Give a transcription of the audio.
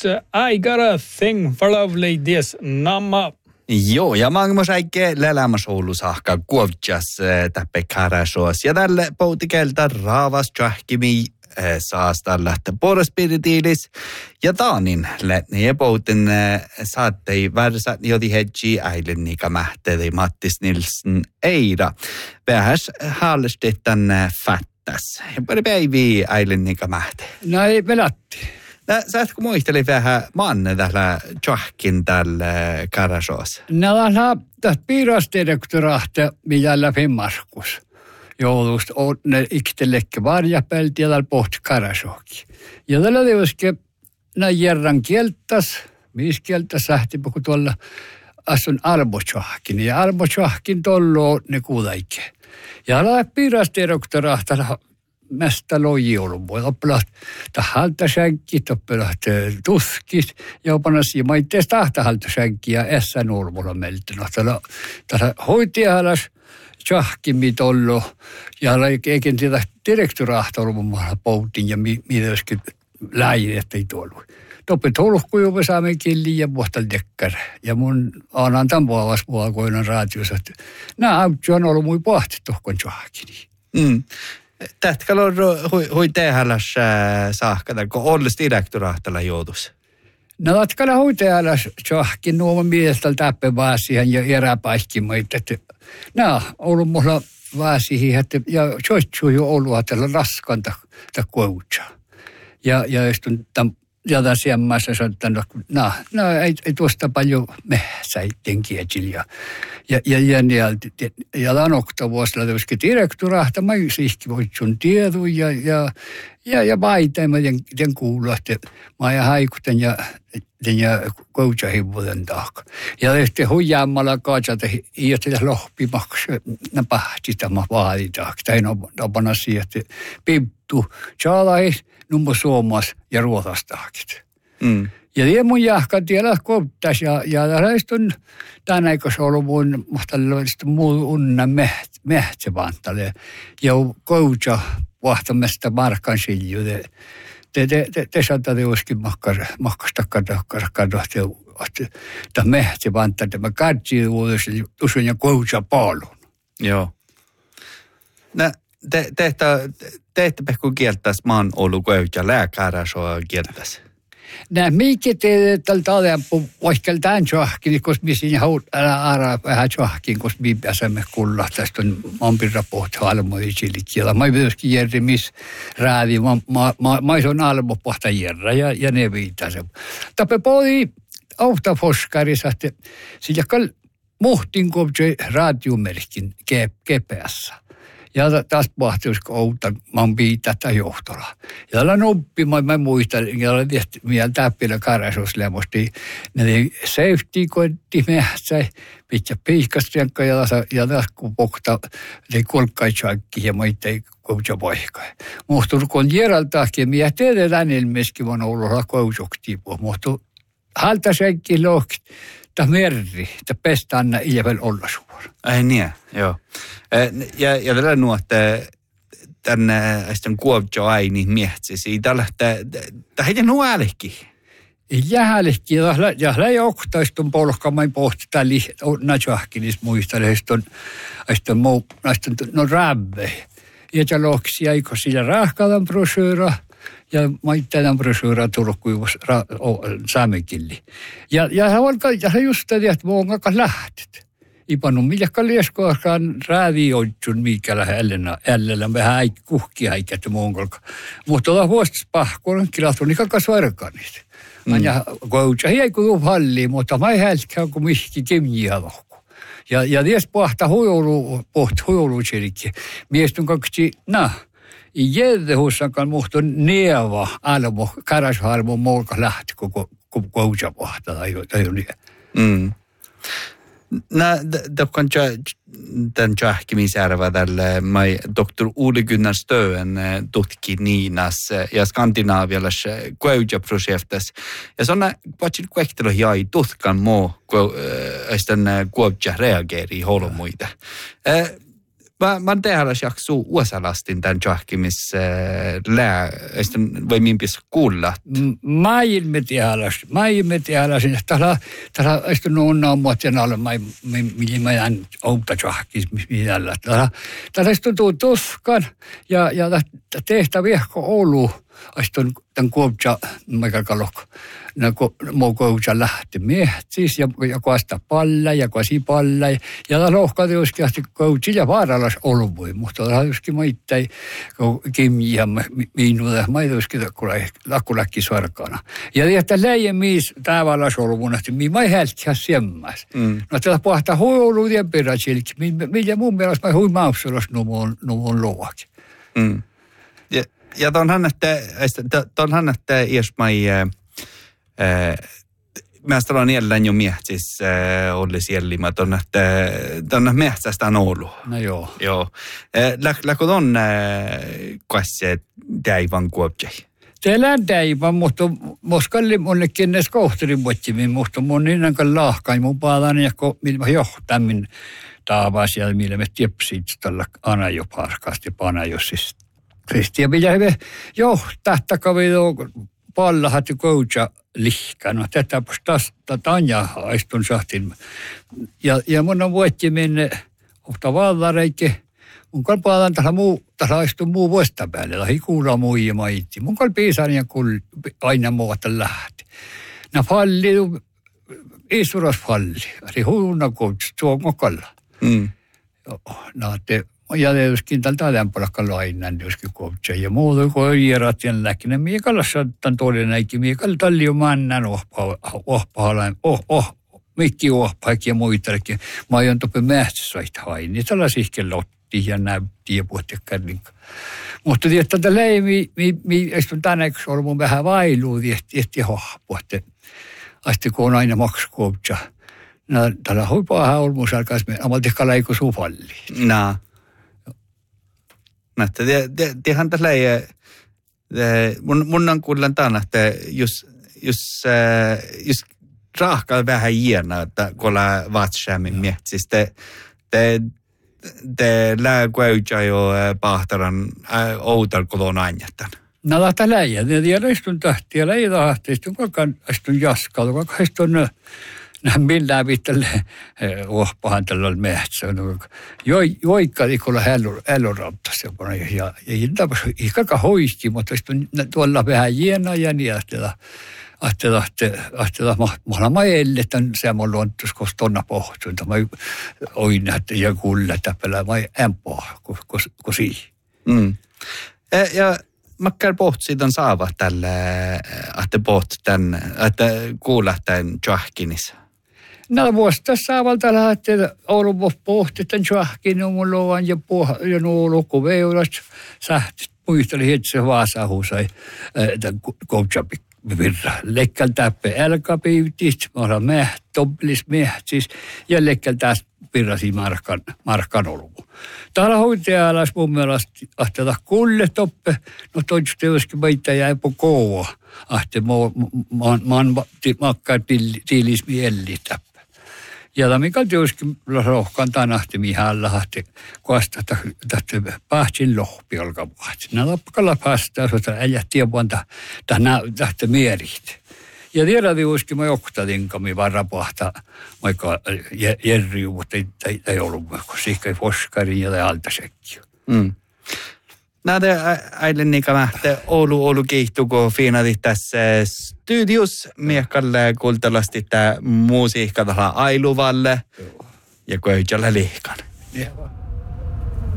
I got a thing for lovely this namma. Joo, ja mä säikke lälämäsoulusaakka kuovjas täppe karasoas. Ja tälle poutikelta raavas tjahkimi saas tällä porospiritiilis. Ja taanin lätni poutin saattei värsät joti hedji äilen nikä mähteli Mattis Nilsson Eira. Vähäs haalesti tänne fattas. Ja pari päiviä äilen nikä mähteli. No ei pelatti. Sä kun muisteli vähän manne tällä tjahkin tällä karasoas? No tästä piirasdirektorahta mijällä Finnmarkus. Joulusta on ne iktelekki varjapelti ja täällä pohti karasoki. Ja täällä tietysti näin järran kieltäs, missä kieltäs sähti, kun tuolla asun arvotjahkin. Ja arvotjahkin tuolla ne kuuleike. Ja täällä piirasdirektorahta mesta lojiolun voi oppilaat tahalta sänkit, oppilaat tuskit ja oppilaat ja maitteessa tahtahalta sänkkiä ässä nurmulla meiltä. No tällä hoitajahalas tjahkimi tollo ja eikin sitä direktorahta ollut poutin ja myöskin läin, ettei tullut. Toppe tolkku jo saamme killiin ja puhtal dekkar. Ja mun aanan tämän puolella puolella raatiossa, että nämä on ollut mui pohti tohkon tjahkini. Tähtäkään on hui tehäläs saakka, kun ollis direktorahtalla joutus? No tähtäkään hui tehäläs tjahkin nuoman mieleställä täppe vaasihan ja eräpaikkimaita. Nämä on ollut mulla vaasihin, ja tjoitsu jo ollut tällä raskanta koutsaa. Ja istun tämän siemmässä sanottanut, ei tuosta paljon mehsäitten kietillä. Ja tämän oktavuosilla tietysti direktorahta, mä sihki voit sun tiedon ja vaitaima den kuulua, että mä ja haikuten ja koutsahivuuden taakka. Ja sitten huijaamalla katsota, että lohpimaksi pahti tämä vaaditaakka. Tämä on tapana siihen, että piptu, tjaalahis, nummo suomas ja ruotastaakit. Ja mun jahka tiellä kouttas ja tällaista on tämän aikaisen ollut mun mahdollista muunna mehtsevantale ja koutsa vahtamasta markan silju. Te saatte joskin makkasta katsoa, että tämä mehtsevantale, tämä katsi usein ja koutsa paalun. Joo. Te kun kieltäisi maan ollut koutsa lääkärä sua kieltäisi? Nää mikä te tältä alempu vaikka tämän tjahkin, koska minä siinä haudaan vähän tjahkin, koska minä pääsemme kuulla tästä on mampin raportti halmoja silikkiä. Mä myöskin järri, missä räävi, mä on almo pohta järra ja ne viitaa se. Tappe poli autofoskarissa, että sillä muhtin kopse radiomerkin GPS. Ja taas pohtius outa, mä oon piitätä johtola. Ja tällä noppi, mä muistan, ja olen tehty vielä täppillä karasuuslemosti, ne safety koetti mehtsä, pitää piikkastienka ja taas kun pokta, ne kolkkaitsakki ja mä itse koutsa paikkaa. Muhtuu, kun järjeltäkin, minä tiedetään ilmeisesti, on ollut koutsuktipua, muhtuu haltasäkki lohkit. Tämä merri, tämä pestä anna ilvel olla suora. Ei niin, joo. Ja tällä nuotte tänne kuovjo aini miehtsisi. Tämä heidän nuolehki. Jäälehki, ja läi oktaistun polkamain pohti tällä nätsahkinis muisteleistun no rävve. Ja tämä lohkisi aiko sillä rahkalan brosyra. Ja maittain brosyra turkuivus saamekilli. Ja hän just tätä, että muongakas lähtet. Ipanu millekään lieskoakaan räävioitsun mikällä ällellä vähän kuhki häikätty muongalka. Mutta olla huostas pahkoon, kilahtu niin kakas varkanit. Ja koutsa ei kun halliin, mutta mä ei hältkään kuin mihki kemjiä lohku. Ja ties pohta hujoulu sirikki. Miestun kaksi, Jädehussankaan muhtu nieva almo, karasharmo molka lähti koko koutsa pohta tai niin. Dokkan tämän tjahkimisärvä tälle mai doktor Ole Gunnar Stöön tutki Niinas ja Skandinaavialas koutsa-projektas. Ja sådana patsin kuehtelu jäi tutkan muu, että kuotsa reageeri holmuita. Mä tehdään jaksu uosalastin tämän johkimis vai mimpis kuulla? Mä ilme tehdään. Tällä ei nuun ammatien alle, mä jään outa johkis, millä. Tällä tuntuu tuskan ja tehtä viehko Oulu. Astun tämän kuopja, mikä kalok, muu kuopja lähti miehtis ja kuasta palla ja kuasi palla. Ja tämä lohka tietysti asti kuopja ja vaaralas olvui, mutta tämä tietysti maittai kimmiä minuuta, mä tietysti lakkuläkki sarkana. Ja että läjen mies tavallaan olvun, että mä ei hälkää semmäs. No tällä pohtaa huoluudien perätsilki, millä mun mielestä mä hui maussulas nuun luokin. Ja tuonhan, että jos mä olen jälleen jo miehtis olisi jäljimä, tuonne miehtästä on ollut. No joo. Joo. Läkö tuon kanssa täivän kuopjai? Teillä täivän, mutta moskalli monnekin näissä kohterin vuottimiin, mutta mun niinankaan lahkain mun paalan ja millä johtamin taavas ja millä me tiepsit tällä aina jo parkaasti pana jos siis. Ja mitä he johtaa takavido pallahat ja koutsa lihkana. Tätä tästä tanja aistun sahtin. Ja mun on vuotti minne ohta vallareikki. Mun kal paalan tällä aistun muu vuosta päälle. Lähi kuulla muu ja maitti. Mun kal piisan ja aina muuta lähti. Nä falli, isuras falli. Ari huuna koutsa tuon kokalla. Naatte. Ja tietysti tältä lämpölakka lainan joskin koutsa. Ja muuta kuin hierat ja läkinen. Miekallassa tämän todennäkin. Miekalla talli on mannan ohpahalain. Mikki ohpaikki ja muitakin. Mä aion toppe mähtsässä hain. Niin tällaisikin lotti ja näytti ja puhutti kärninkä. Mutta tietysti tätä leimi, eikö tänäkin ollut mun vähän vailuu. Tietysti hohpuhti. Asti kun on aina maksu koutsa. Tällä huipaa olmuusarkaisi. Amaltikka läikö sufalli. Naa. Tehän tässä mun on kuullen tämän, että jos rahkaa vähän hienoa, että kun ollaan vaatsämmin miettis, te lääkuäytsä jo pahtaran outar kodon anjatan. No lähtää läijä, ja istun tahti, ja läijä tahti, istun jaskalla, vaikka istun millään viittelle ohpahan tällä mehtsä. Joikka ikolla hälorautas. Ja ikka hoisti, mutta tuolla vähän hienoa ja niin ahtela mä elletän semmoinen luontus, koska tonna pohtuin. Mä oin ja kuulla täpälä, mä ämpää, kun siihen. Ja mä käyn pohtuisin ton saava tälle, että kuulla tämän johkinissa. No vuosta saavalta lähtee Oulun pohti tämän johkin, mun luovan ja nuolukku veurat. Sähti muisteli hetse vaasahusai tämän koutsapi virra. Lekkäl täppä älkäpiivtit, mä olen toblis mehtis ja lekkäl tästä virrasi markan olumu. Täällä hoitajalas mun mielestä ahtela kulle toppe, no toivottavasti joskin meitä jäi po koua. Ahte maan makkaa tiilis mielli täppä. Ja mikä tietysti rohkaan tänahti mihin lähti kuasta tähti pähtsin lohpi olkaa vuotta. Nämä loppakalla päästään, että äijättiin vuonna tähti mierit. Ja tiedä tietysti mä johtatinkaan varapahta, vaikka Jerry, mutta ei ollut, kun siihen Foskarin ja Altasekki. Näitä äilen niitä Oulu kiihtuko fiinati tässä studios. Miekkalle kultalasti tämä musiikka tällä ailuvalle ja koijalle liikan.